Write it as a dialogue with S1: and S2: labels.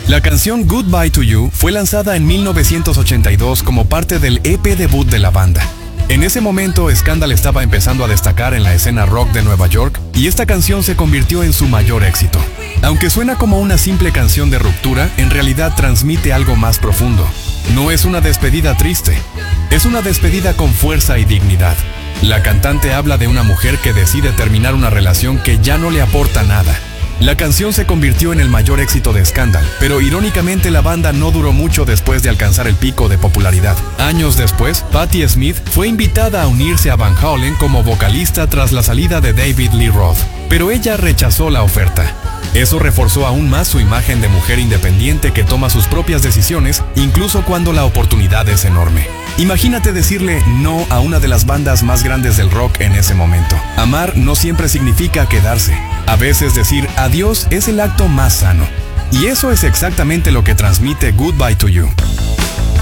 S1: La canción Goodbye to You fue lanzada en 1982 como parte del EP debut de la banda. En ese momento, Scandal estaba empezando a destacar en la escena rock de Nueva York y esta canción se convirtió en su mayor éxito. Aunque suena como una simple canción de ruptura, en realidad transmite algo más profundo. No es una despedida triste, es una despedida con fuerza y dignidad. La cantante habla de una mujer que decide terminar una relación que ya no le aporta nada. La canción se convirtió en el mayor éxito de Scandal, pero irónicamente la banda no duró mucho después de alcanzar el pico de popularidad. Años después, Patti Smith fue invitada a unirse a Van Halen como vocalista tras la salida de David Lee Roth, pero ella rechazó la oferta. Eso reforzó aún más su imagen de mujer independiente que toma sus propias decisiones, incluso cuando la oportunidad es enorme. Imagínate decirle no a una de las bandas más grandes del rock en ese momento. Amar no siempre significa quedarse. A veces decir adiós es el acto más sano. Y eso es exactamente lo que transmite Goodbye to You.